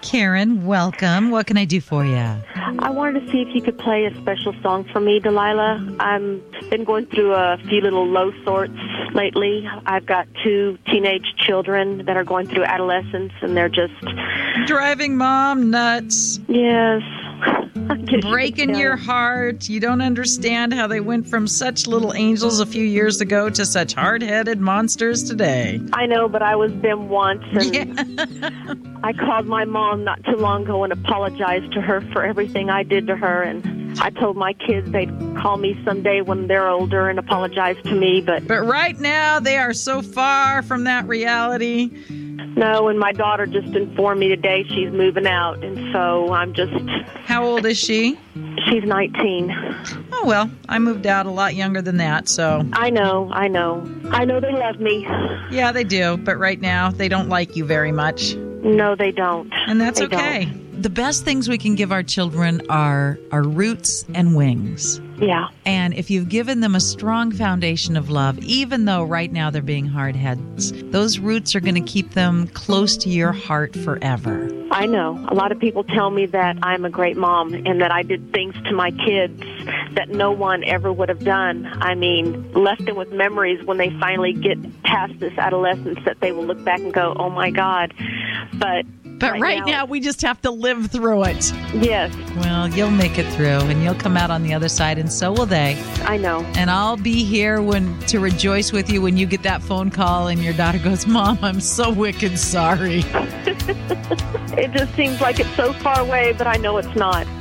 Karen, welcome. What can I do for you? I wanted to see if you could play a special song for me, Delilah. I've been going through a few little low sorts lately. I've got 2 teenage children that are going through adolescence, and they're just... driving Mom nuts. Yes. Breaking your heart. You don't understand how they went from such little angels a few years ago to such hard-headed monsters today. I know, but I was them once, and I called my mom not too long ago and apologized to her for everything I did to her, and I told my kids they'd call me someday when they're older and apologize to me, but right now they are so far from that reality. No, and my daughter just informed me today she's moving out, and so I'm just... How old is she? She's 19. Oh, well, I moved out a lot younger than that, so... I know. I know they love me. Yeah, they do, but right now they don't like you very much. No, they don't. And that's okay. The best things we can give our children are roots and wings. Yeah. And if you've given them a strong foundation of love, even though right now they're being hard heads, those roots are going to keep them close to your heart forever. I know. A lot of people tell me that I'm a great mom and that I did things to my kids that no one ever would have done. I mean, left them with memories when they finally get past this adolescence that they will look back and go, oh my God. But right now, we just have to live through it. Yes. Well, you'll make it through, and you'll come out on the other side, and so will they. I know. And I'll be here to rejoice with you when you get that phone call and your daughter goes, Mom, I'm so wicked sorry. It just seems like it's so far away, but I know it's not.